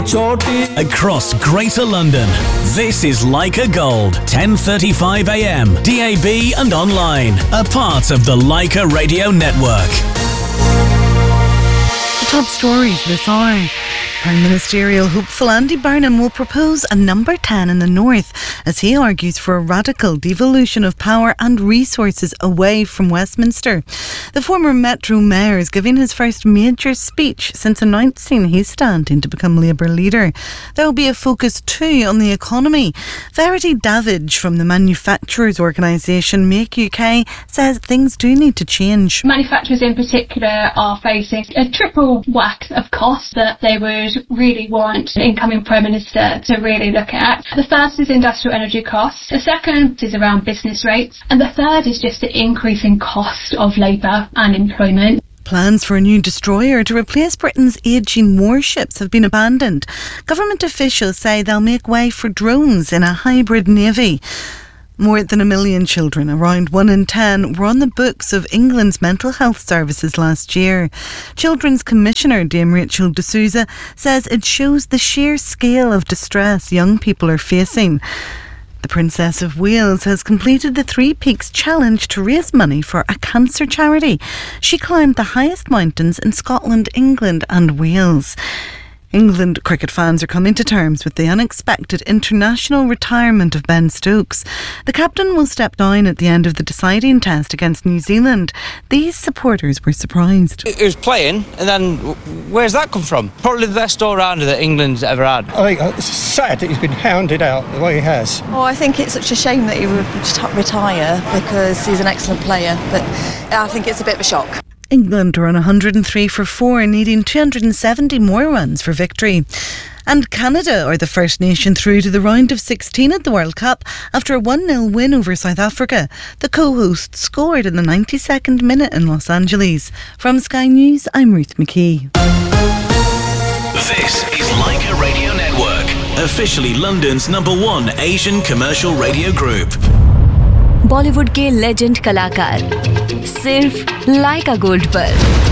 Across Greater London, this is Leica Gold, 10:35 a.m, DAB and online, a part of the Leica Radio Network. The top stories this hour. Prime Ministerial hopeful Andy Burnham will propose a number 10 in the north as he argues for a radical devolution of power and resources away from Westminster. The former Metro Mayor is giving his first major speech since announcing he's standing to become Labour leader. There will be a focus too on the economy. Verity Davidge from the manufacturers organisation Make UK says things do need to change. Manufacturers in particular are facing a triple whack of costs that they would really want the incoming Prime Minister to really look at. The first is industrial energy costs, the second is around business rates, and the third is just the increasing cost of labour and employment. Plans for a new destroyer to replace Britain's ageing warships have been abandoned. Government officials say they'll make way for drones in a hybrid navy. More than 1 million children, around 1 in 10, were on the books of England's mental health services last year. Children's Commissioner Dame Rachel de Souza says it shows the sheer scale of distress young people are facing. The Princess of Wales has completed the Three Peaks Challenge to raise money for a cancer charity. She climbed the highest mountains in Scotland, England and Wales. England cricket fans are coming to terms with the unexpected international retirement of Ben Stokes. The captain will step down at the end of the deciding test against New Zealand. These supporters were surprised. He was playing, and then where's that come from? Probably the best all-rounder that England's ever had. I think it's sad that he's been hounded out the way he has. Oh, I think it's such a shame that he would retire because he's an excellent player, but I think it's a bit of a shock. England are on 103 for 4, needing 270 more runs for victory. And Canada are the first nation through to the round of 16 at the World Cup after a 1-0 win over South Africa. The co-hosts scored in the 92nd minute in Los Angeles. From Sky News, I'm Ruth McKee. This is Leica Radio Network, officially London's #1 Asian commercial radio group. Bollywood के legend कलाकार सिर्फ लाइका gold पर।